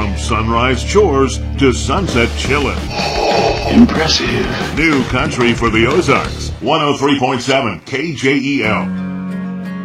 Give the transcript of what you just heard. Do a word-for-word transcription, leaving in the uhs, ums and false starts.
From sunrise chores to sunset chillin'. Impressive. New country for the Ozarks. one oh three point seven K J E L.